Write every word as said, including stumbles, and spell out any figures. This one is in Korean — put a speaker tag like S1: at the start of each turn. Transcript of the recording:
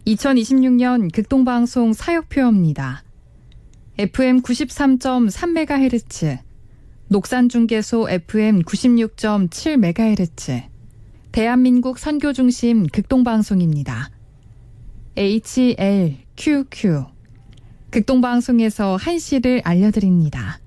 S1: 이천이십육 년 극동방송 사역표입니다. 에프엠 구십삼 점 삼 메가헤르츠, 녹산중계소 에프엠 구십육 점 칠 메가헤르츠, 대한민국 선교중심 극동방송입니다. 에이치엘큐큐, 극동방송에서 한시를 알려드립니다.